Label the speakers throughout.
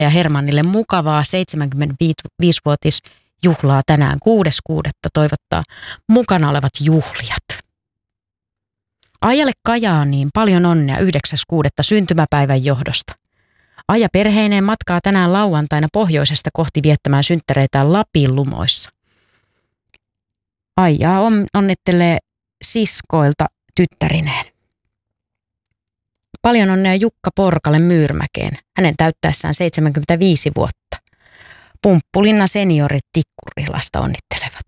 Speaker 1: ja Hermannille mukavaa 75-vuotisjuhlaa tänään 6.6. toivottaa mukana olevat juhlijat. Aijalle Kajaaniin paljon onnea 9.6. syntymäpäivän johdosta. Aija perheineen matkaa tänään lauantaina pohjoisesta kohti viettämään synttäreitään Lapin Lumoissa. Aijaa onnittelee siskoilta tyttärineen. Paljon onnea Jukka Porkalle Myyrmäkeen, hänen täyttäessään 75 vuotta. Pumppulinna seniorit Tikkurilasta onnittelevat.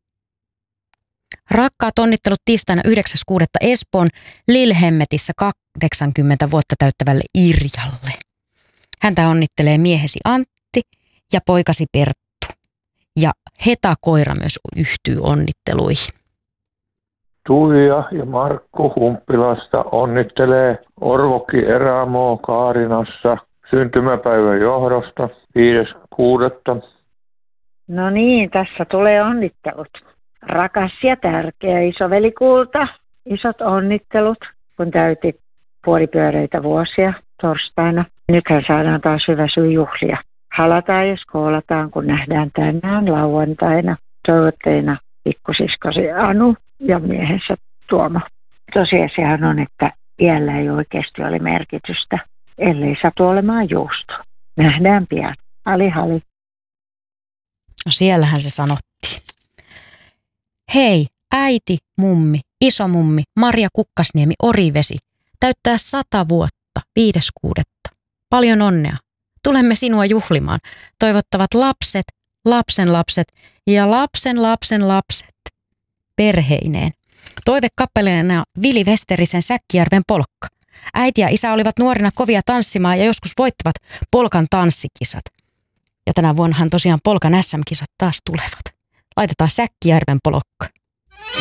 Speaker 1: Rakkaat onnittelut tiistaina 9.6. Espoon Lilhemmetissä 80 vuotta täyttävälle Irjalle. Häntä onnittelee miehesi Antti ja poikasi Perttu. Ja Heta-koira myös yhtyy onnitteluihin.
Speaker 2: Tuija ja Markku Humppilasta onnittelee Orvokki Erämoo Kaarinassa syntymäpäivän johdosta 5.6.
Speaker 3: No niin, tässä tulee onnittelut. Rakas ja tärkeä isoveli Kulta, isot onnittelut, kun täytit puolipyöreitä vuosia torstaina. Nythän saadaan taas hyvä syy juhlia. Halataan ja skoolataan, kun nähdään tänään lauantaina toivotteina pikkusiskosi Anu ja miehensä Tuomo. Tosiasiahan on, että iällä ei oikeasti ole merkitystä, ellei satu olemaan juusto. Nähdään pian. Ali hali.
Speaker 1: No siellähän se sanottiin. Hei, äiti, mummi, isomummi, Marja Kukkasniemi, Orivesi, täyttää 100 vuotta 5.6. Paljon onnea. Tulemme sinua juhlimaan. Toivottavat lapset, lapsenlapset ja lapsenlapset perheineen. Toivekappaleena Vili Westerisen Säkkijärven polkka. Äiti ja isä olivat nuorina kovia tanssimaan ja joskus voittavat polkan tanssikisat. Ja tänä vuonnahan tosiaan polkan SM-kisat taas tulevat. Laitetaan Säkkijärven polkka.